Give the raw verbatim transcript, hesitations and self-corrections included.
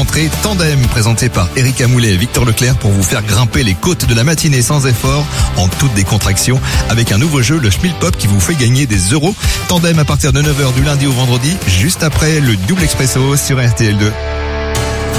rentrée Tandem, présenté par Eric Amoulet et Victor Leclerc pour vous faire grimper les côtes de la matinée sans effort, en toute décontraction, avec un nouveau jeu, le Schmilpop, qui vous fait gagner des euros. Tandem à partir de neuf heures du lundi au vendredi, juste après le double expresso sur R T L deux.